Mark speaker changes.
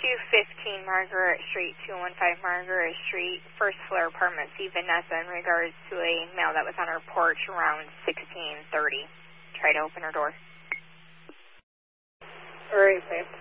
Speaker 1: 215 Margaret Street, 215 Margaret Street, first floor apartment, see Vanessa in regards to a male that was on her porch around 16:30. Try to open her door.
Speaker 2: Alright, babe.